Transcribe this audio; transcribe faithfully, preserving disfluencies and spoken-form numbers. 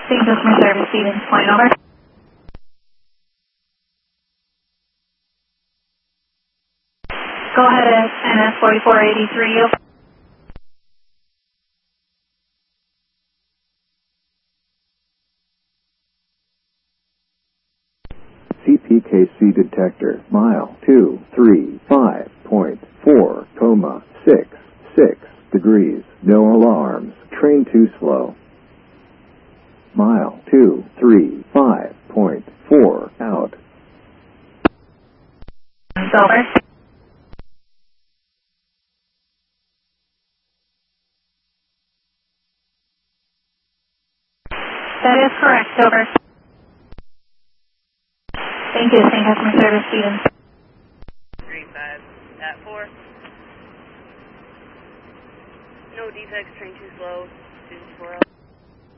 Same customer service, Stevens Point, over. Go ahead at N S forty-four eighty-three, over. C P K C detector, mile two three five point four, comma, six six degrees, no alarms, train too slow. Mile two three five point four, out. Over. That is correct, over. Thank you, same customer service, Stevens. three five at four. No defects, train too slow.